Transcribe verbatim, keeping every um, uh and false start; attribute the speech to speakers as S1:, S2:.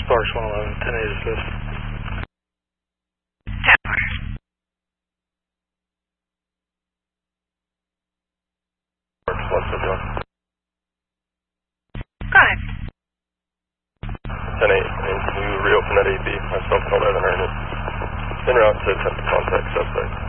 S1: Sparks one eleven, ten eight assist.
S2: ten four.
S3: Sparks one fifty-one.
S2: Go ahead.
S3: ten eight, and can you reopen that A B? I still called out an earnest. En route to attempt to contact suspect.